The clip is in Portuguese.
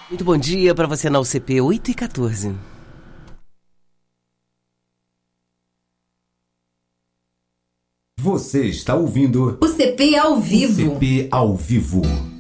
Muito bom dia para você na UCP 8h14. Você está ouvindo UCP ao vivo. UCP ao vivo.